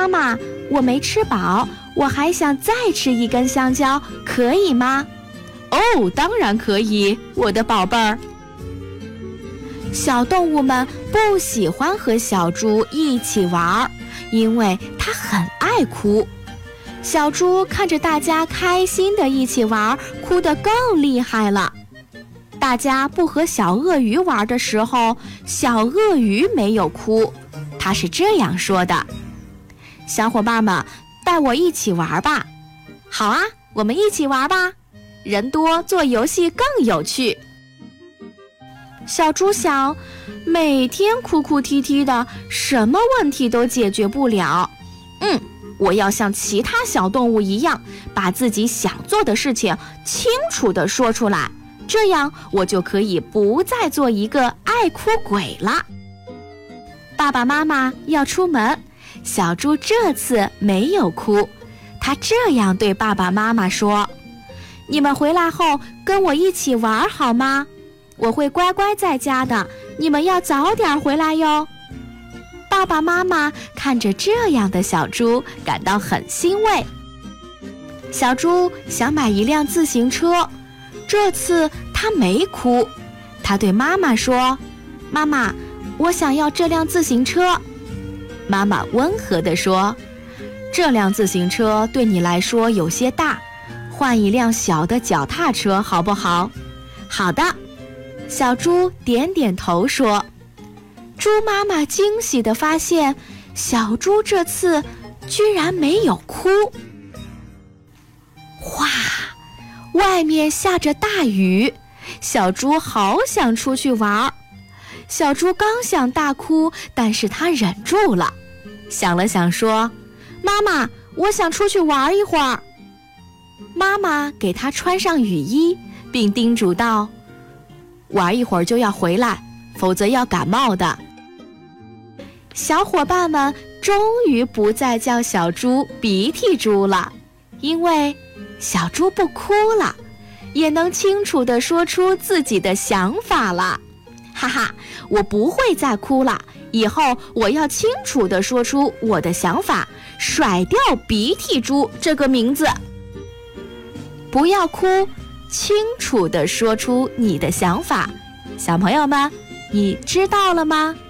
妈妈，我没吃饱，我还想再吃一根香蕉，可以吗？ 哦，当然可以，我的宝贝儿。 小动物们不喜欢和小猪一起玩，因为它很爱哭。小猪看着大家开心的一起玩，哭得更厉害了。大家不和小鳄鱼玩的时候，小鳄鱼没有哭，它是这样说的：小伙伴们，带我一起玩吧。好啊，我们一起玩吧，人多做游戏更有趣。小猪想，每天哭哭啼啼的，什么问题都解决不了。我要像其他小动物一样，把自己想做的事情清楚地说出来，这样我就可以不再做一个爱哭鬼了。爸爸妈妈要出门，小猪这次没有哭，他这样对爸爸妈妈说：你们回来后跟我一起玩好吗？我会乖乖在家的，你们要早点回来哟。爸爸妈妈看着这样的小猪，感到很欣慰。小猪想买一辆自行车，这次他没哭，他对妈妈说：妈妈，我想要这辆自行车。妈妈温和地说：这辆自行车对你来说有些大，换一辆小的脚踏车好不好？好的，小猪点点头说。猪妈妈惊喜地发现，小猪这次居然没有哭。哗，外面下着大雨，小猪好想出去玩。小猪刚想大哭，但是他忍住了，想了想说：妈妈，我想出去玩一会儿。妈妈给他穿上雨衣，并叮嘱道：玩一会儿就要回来，否则要感冒的。小伙伴们终于不再叫小猪鼻涕猪了，因为小猪不哭了，也能清楚地说出自己的想法了。哈哈，我不会再哭了，以后我要清楚地说出我的想法，甩掉鼻涕猪这个名字。不要哭，清楚地说出你的想法。小朋友们，你知道了吗？